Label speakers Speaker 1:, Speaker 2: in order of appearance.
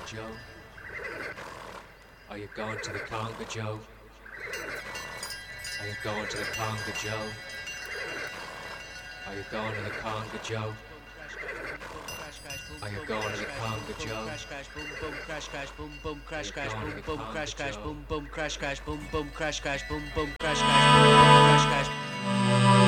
Speaker 1: Joe? Are you going to the Conga, Joe? Are you going to the Conga, Joe? Are you going to the Conga, Joe? Are you going to the Conga, Joe?
Speaker 2: Crash crash boom boom crash crash boom boom crash
Speaker 1: Are you
Speaker 2: crash
Speaker 1: going
Speaker 2: boom
Speaker 1: to the
Speaker 2: boom
Speaker 1: Conga,
Speaker 2: crash crash
Speaker 1: Joe?
Speaker 2: boom boom crash crash boom boom crash crash boom boom crash crash boom boom crash crash